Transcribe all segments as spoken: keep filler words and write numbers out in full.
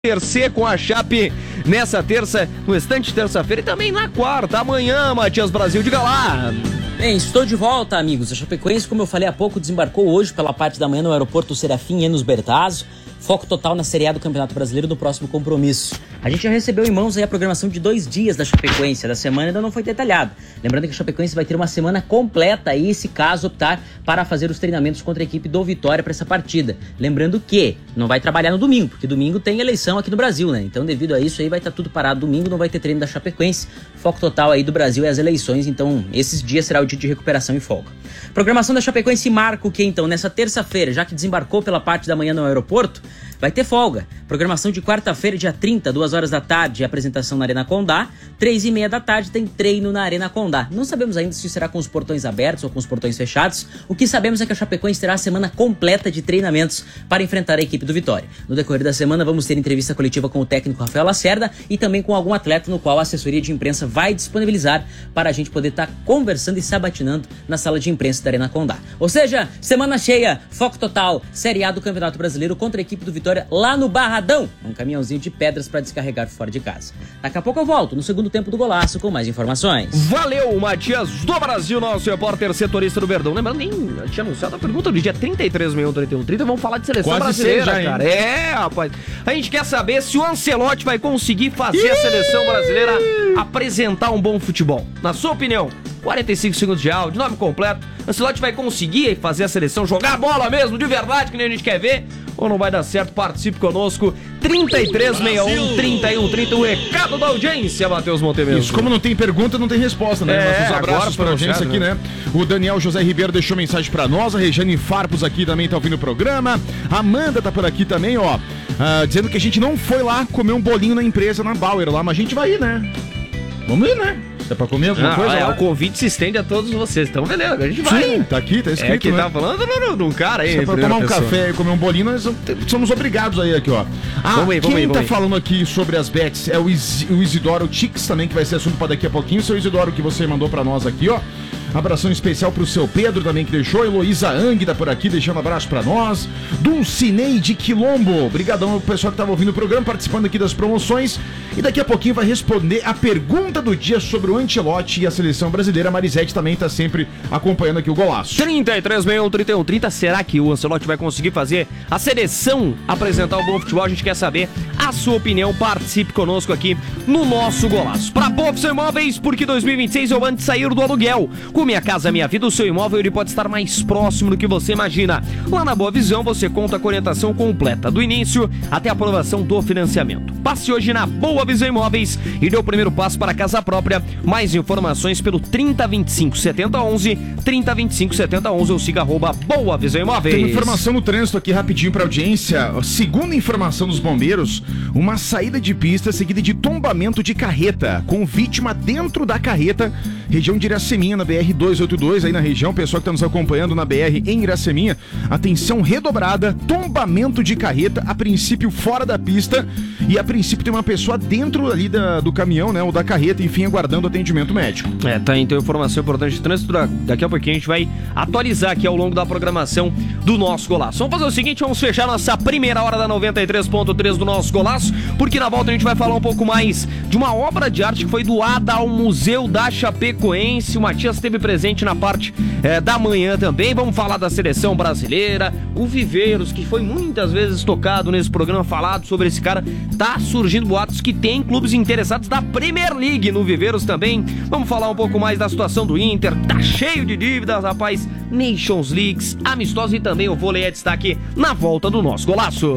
Tercer com a Chape nessa terça, no restante de terça-feira e também na quarta, amanhã, Matias Brasil, diga lá. Bem, estou de volta, amigos. A Chapecoense, como eu falei há pouco, desembarcou hoje pela parte da manhã no aeroporto Serafim Enos Bertazzo. Foco total na Série A do Campeonato Brasileiro no próximo compromisso. A gente já recebeu em mãos aí a programação de dois dias da Chapecoense. Da semana ainda não foi detalhada. Lembrando que a Chapecoense vai ter uma semana completa aí, se caso optar para fazer os treinamentos contra a equipe do Vitória para essa partida. Lembrando que não vai trabalhar no domingo, porque domingo tem eleição aqui no Brasil, né? Então, devido a isso aí, vai estar tudo parado. Domingo não vai ter treino da Chapecoense. Foco total aí do Brasil é as eleições. Então, esses dias será o dia de recuperação e folga. Programação da Chapecoense marca o que, então? Nessa terça-feira, já que desembarcou pela parte da manhã no aeroporto, vai ter folga. Programação de quarta-feira, dia trinta, duas horas da tarde, apresentação na Arena Condá. Três e meia da tarde tem treino na Arena Condá. Não sabemos ainda se será com os portões abertos ou com os portões fechados. O que sabemos é que a Chapecoense terá a semana completa de treinamentos para enfrentar a equipe do Vitória. No decorrer da semana vamos ter entrevista coletiva com o técnico Rafael Lacerda e também com algum atleta no qual a assessoria de imprensa vai disponibilizar para a gente poder estar conversando e sabatinando na sala de imprensa da Arena Condá. Ou seja, semana cheia, foco total, Série A do Campeonato Brasileiro contra a equipe do Vitória lá no Barradão, um caminhãozinho de pedras para descarregar fora de casa. Daqui a pouco eu volto no segundo tempo do Golaço com mais informações. Valeu, Matias do Brasil, nosso repórter setorista do Verdão. Lembrando, nem tinha anunciado a pergunta do dia trinta e três, sessenta e um, trinta e um, trinta. Vamos falar de seleção Quase brasileira, seja, cara. É, rapaz. A gente quer saber se o Ancelotti vai conseguir fazer a seleção brasileira apresentar um bom futebol. Na sua opinião, quarenta e cinco segundos de áudio, nome completo. Ancelotti vai conseguir fazer a seleção jogar bola mesmo, de verdade, que nem a gente quer ver? Ou não vai dar certo? Participe conosco. trinta e três, sessenta e um, trinta e um, trinta. O recado da audiência, Matheus Montevideo. Isso, como não tem pergunta, não tem resposta, né? É, Nossos abraços para a audiência aqui, né? O Daniel José Ribeiro deixou mensagem para nós. A Regiane Farpos aqui também tá ouvindo o programa. A Amanda tá por aqui também, ó. Uh, dizendo que a gente não foi lá comer um bolinho na empresa, na Bauer lá, mas a gente vai ir, né? Vamos ir, né? É pra comer alguma ah, coisa? É, o convite se estende a todos vocês. Então, beleza, a gente vai. Sim, tá aqui, tá escrito. É que né? tá falando de um cara aí. Se é pra tomar um pessoa. café e comer um bolinho, nós somos obrigados aí aqui, ó. Ah, vamos aí, vamos quem aí, vamos tá aí. falando aqui sobre as bets é o, Is, o Isidoro Tix também, que vai ser assunto pra daqui a pouquinho. Seu Isidoro, que você mandou pra nós aqui, ó. Abração especial pro seu Pedro também que deixou. Heloísa Anguida por aqui, deixando um abraço pra nós. Dulcinei de Quilombo. Obrigadão ao pessoal que tava ouvindo o programa, participando aqui das promoções. E daqui a pouquinho vai responder a pergunta do dia sobre o Ancelotti e a seleção brasileira. A Marisete também tá sempre acompanhando aqui o Golaço. trinta e três, sessenta e um, trinta e um, trinta. Será que o Ancelotti vai conseguir fazer a seleção apresentar o bom futebol? A gente quer saber a sua opinião. Participe conosco aqui no nosso Golaço. Pra Boa Visão Imóveis, porque dois mil e vinte e seis eu antes de sair do aluguel. Com Minha Casa Minha Vida, o seu imóvel ele pode estar mais próximo do que você imagina. Lá na Boa Visão você conta com orientação completa do início até a aprovação do financiamento. Passe hoje na Boa Visão Imóveis e dê o primeiro passo para a casa própria. Mais informações pelo trinta, vinte e cinco, setenta, onze, trinta, vinte e cinco, setenta, onze ou siga arroba Boa Visão Imóveis. Tem informação no trânsito aqui rapidinho para audiência. Segundo a informação dos bombeiros, uma saída de pista seguida de tombamento de carreta, com vítima dentro da carreta, região de Iraceminha, na B R duzentos e oitenta e dois, aí na região, pessoal que está nos acompanhando na B R em Iraceminha, atenção redobrada, tombamento de carreta, a princípio fora da pista, e a princípio tem uma pessoa dentro ali da, do caminhão, né, ou da carreta, enfim, aguardando atendimento médico. É, tá, então informação importante de trânsito, daqui a pouquinho a gente vai atualizar aqui ao longo da programação do nosso Golaço. Vamos fazer o seguinte, vamos fechar nossa primeira hora da noventa e três ponto três do nosso Golaço, porque na volta a gente vai falar um pouco mais de uma obra de arte que foi doada ao Museu da Chapecoense. O Matias esteve presente na parte é, da manhã também. Vamos falar da seleção brasileira, o Viveiros, que foi muitas vezes tocado nesse programa, falado sobre esse cara. Tá surgindo boatos que tem clubes interessados da Premier League no Viveiros também. Vamos falar um pouco mais da situação do Inter, tá cheio de dívidas, rapaz. Nations Leagues, amistosos e também o vôlei é destaque na volta do nosso Golaço.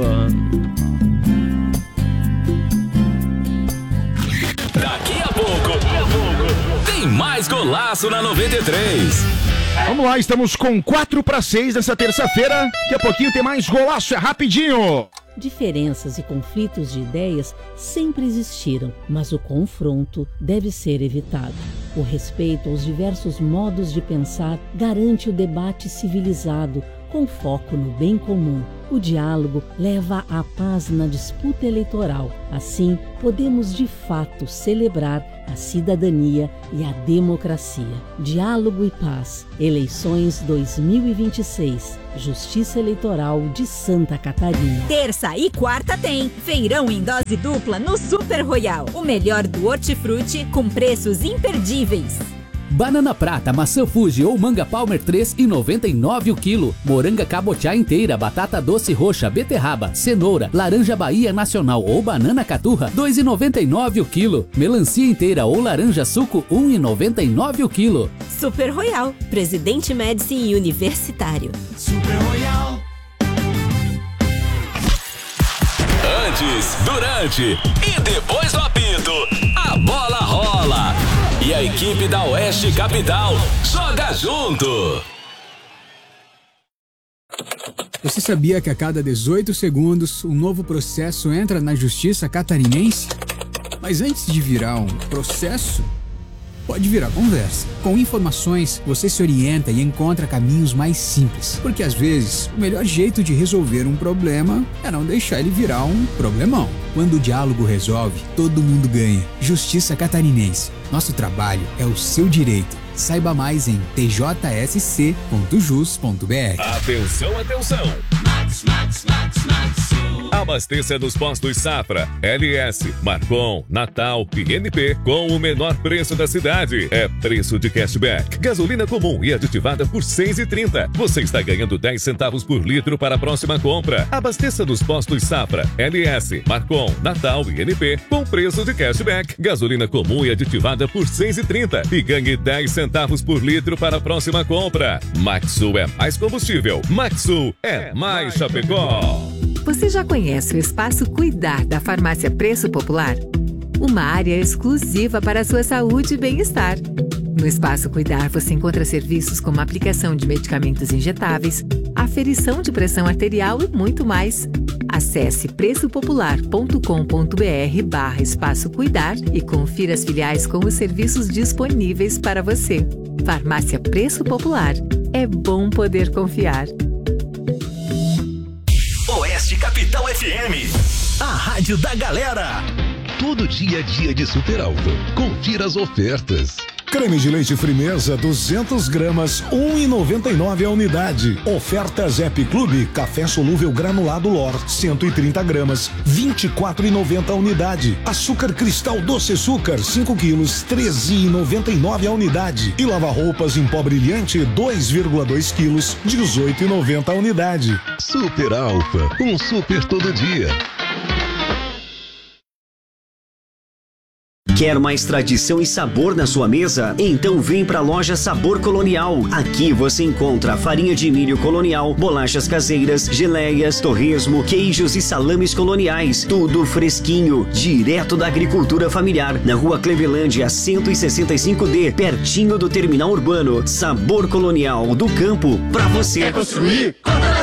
Daqui a pouco, tem mais Golaço na noventa e três. Vamos lá, estamos com quatro para seis nessa terça-feira. Daqui a pouquinho tem mais Golaço, é rapidinho. Diferenças e conflitos de ideias sempre existiram, mas o confronto deve ser evitado. O respeito aos diversos modos de pensar garante o debate civilizado, com foco no bem comum. O diálogo leva à paz na disputa eleitoral. Assim, podemos de fato celebrar a cidadania e a democracia. Diálogo e paz. Eleições dois mil e vinte e seis. Justiça Eleitoral de Santa Catarina. Terça e quarta tem feirão em dose dupla no Super Royal. O melhor do hortifruti com preços imperdíveis. Banana prata, maçã Fuji ou manga Palmer três reais e noventa e nove o quilo. Moranga cabotiá inteira, batata doce roxa, beterraba, cenoura, laranja Bahia Nacional ou banana caturra, dois reais e noventa e nove o quilo. Melancia inteira ou laranja suco, um real e noventa e nove o quilo. Super Royal, Presidente Médici e Universitário. Super Royal. Antes, durante e depois do apito, a bola rola. E a equipe da Oeste Capital joga junto. Você sabia que a cada dezoito segundos um novo processo entra na Justiça Catarinense? Mas antes de virar um processo, pode virar conversa. Com informações, você se orienta e encontra caminhos mais simples. Porque às vezes, o melhor jeito de resolver um problema é não deixar ele virar um problemão. Quando o diálogo resolve, todo mundo ganha. Justiça Catarinense. Nosso trabalho é o seu direito. Saiba mais em t j s c ponto jus ponto b r. Atenção, atenção! Max, Max, Max, Max. Abasteça nos postos Safra, L S, Marcon, Natal e N P com o menor preço da cidade. É preço de cashback. Gasolina comum e aditivada por seis reais e trinta centavos. Você está ganhando dez centavos por litro para a próxima compra. Abasteça nos postos Safra, L S, Marcon, Natal e N P com preço de cashback. Gasolina comum e aditivada por seis reais e trinta centavos. E ganhe dez centavos por litro para a próxima compra. Maxsul é mais combustível. Maxsul é mais Chapecó. Você já conhece o Espaço Cuidar da Farmácia Preço Popular? Uma área exclusiva para a sua saúde e bem-estar. No Espaço Cuidar você encontra serviços como aplicação de medicamentos injetáveis, aferição de pressão arterial e muito mais. Acesse preço popular ponto com ponto b r barra Espaço Cuidar e confira as filiais com os serviços disponíveis para você. Farmácia Preço Popular. É bom poder confiar. Oeste Capital F M, a rádio da galera. Todo dia é dia de Super Alfa. Confira as ofertas. Creme de leite Frimeza duzentas gramas, um real e noventa e nove a unidade. Ofertas Happy Club, café solúvel granulado Lor, cento e trinta gramas, vinte e quatro reais e noventa a unidade. Açúcar cristal doce açúcar, cinco quilos, treze reais e noventa e nove a unidade. E lava-roupas em pó brilhante, dois vírgula dois quilos, dezoito reais e noventa a unidade. Super Alfa, um super todo dia. Quer mais tradição e sabor na sua mesa? Então vem pra loja Sabor Colonial. Aqui você encontra farinha de milho colonial, bolachas caseiras, geleias, torresmo, queijos e salames coloniais. Tudo fresquinho, direto da agricultura familiar. Na rua Clevelândia, cento e sessenta e cinco D, pertinho do terminal urbano. Sabor Colonial, do campo pra você. Quer construir? Conta